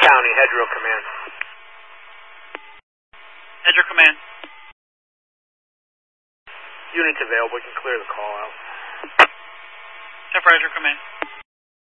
County, Hedgerow Command. Hedgerow Command. Units available, we can clear the call out. 10 for Hedgerow Command.